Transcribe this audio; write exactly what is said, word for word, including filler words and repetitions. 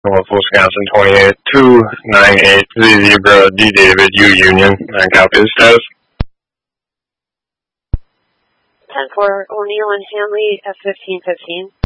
North Wisconsin twenty-eight two nine eight Z Zebra D David U Union. nine copy status. ten four O'Neill and Hanley F fifteen fifteen.